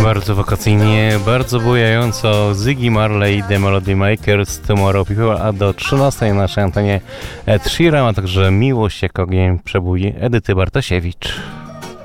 Bardzo wakacyjnie, bardzo bujająco Ziggy Marley, The Melody Makers, Tomorrow People, a do 13 na naszej antenie Ed Sheeran, a także Miłość jak ogień przebój Edyty Bartosiewicz.